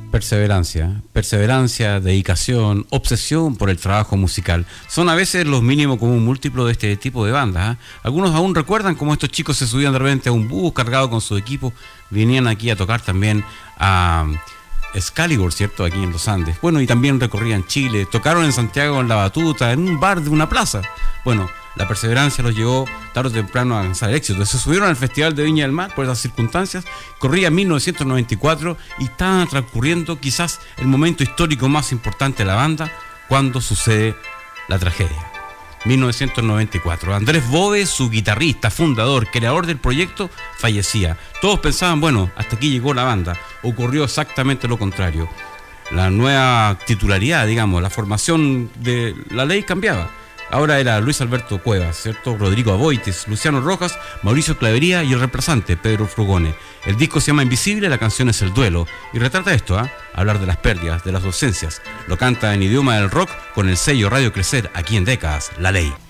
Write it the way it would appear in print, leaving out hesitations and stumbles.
Perseverancia, dedicación, obsesión por el trabajo musical. Son a veces los mínimos común múltiplo de este tipo de bandas, ¿eh? Algunos aún recuerdan cómo estos chicos se subían de repente a un bus cargado con su equipo, venían aquí a tocar también a Excalibur, ¿cierto? Aquí en los Andes. Bueno, y también recorrían Chile, tocaron en Santiago en La Batuta, en un bar de una plaza. Bueno, la perseverancia los llevó tarde o temprano a alcanzar el éxito. Se subieron al Festival de Viña del Mar por esas circunstancias. Corría 1994 y estaba transcurriendo quizás el momento histórico más importante de la banda cuando sucede la tragedia. 1994. Andrés Bove, su guitarrista, fundador, creador del proyecto, fallecía. Todos pensaban, bueno, hasta aquí llegó la banda. Ocurrió exactamente lo contrario. La nueva titularidad, digamos, la formación de La Ley cambiaba. Ahora era Luis Alberto Cuevas, ¿cierto? Rodrigo Aboitis, Luciano Rojas, Mauricio Clavería y el reemplazante, Pedro Frugone. El disco se llama Invisible, la canción es El Duelo. Y retrata esto, hablar de las pérdidas, de las ausencias. Lo canta en idioma del rock con el sello Radio Crecer, aquí en Décadas, La Ley.